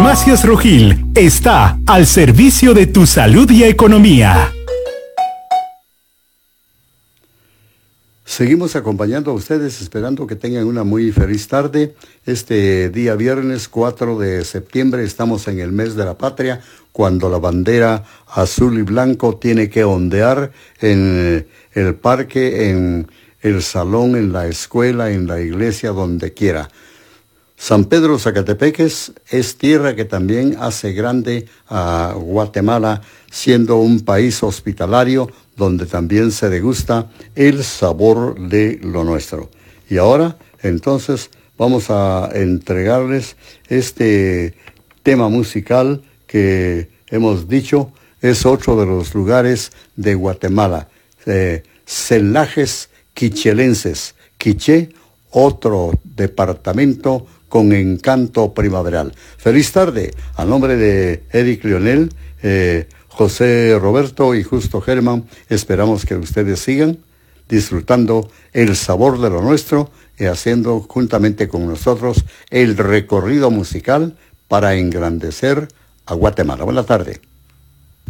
Farmacias Rojil está al servicio de tu salud y economía. Seguimos acompañando a ustedes, esperando que tengan una muy feliz tarde. Este día viernes 4 de septiembre estamos en el mes de la patria, cuando la bandera azul y blanco tiene que ondear en el parque, en el salón, en la escuela, en la iglesia, donde quiera. San Pedro Zacatepeques es tierra que también hace grande a Guatemala, siendo un país hospitalario donde también se degusta el sabor de lo nuestro. Y ahora, entonces, vamos a entregarles este tema musical que hemos dicho es otro de los lugares de Guatemala, Celajes Quichelenses. Quiché, otro departamento con encanto primaveral. Feliz tarde, a nombre de Eric Leonel, José Roberto y Justo Germán, esperamos que ustedes sigan disfrutando el sabor de lo nuestro y haciendo juntamente con nosotros el recorrido musical para engrandecer a Guatemala. Buenas tardes.